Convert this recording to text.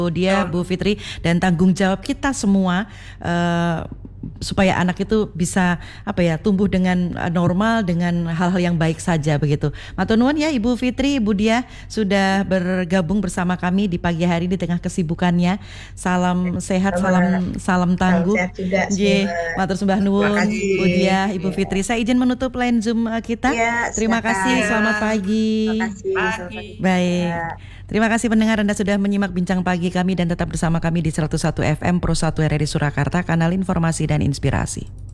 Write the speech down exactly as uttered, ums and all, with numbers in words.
dia Bu Fitri, dan tanggung jawab kita semua uh, supaya anak itu bisa apa ya tumbuh dengan uh, normal, dengan hal-hal yang baik saja begitu. Matur nuwun ya Ibu Fitri, Ibu Diah sudah bergabung bersama kami di pagi hari di tengah kesibukannya. Salam sehat, salam salam tangguh. Nggih, matur sembah nuwun Bu Diah, Ibu ya. Fitri. Saya izin menutup line Zoom kita. Ya, Terima kasih, selamat pagi. Terima kasih. Pagi. Baik. Terima kasih pendengar, Anda sudah menyimak bincang pagi kami dan tetap bersama kami di seratus satu F M Pro satu R R I Surakarta, kanal informasi dan inspirasi.